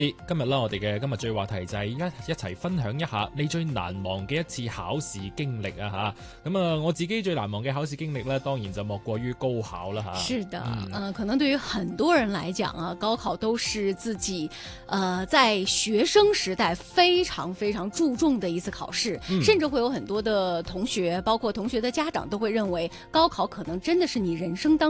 今日啦，我哋嘅今日最話題就係一齊分享一下你最難忘嘅一次考試經歷啊吓。咁啊，我自己最難忘嘅考試經歷呢，當然就莫過於高考啦吓。 是的，可能對於很多人來講啊，高考都是自己在學生時代非常非常注重的一次考試，甚至會有很多的同學，包括同學的家長都會認為高考可能真的是你人生當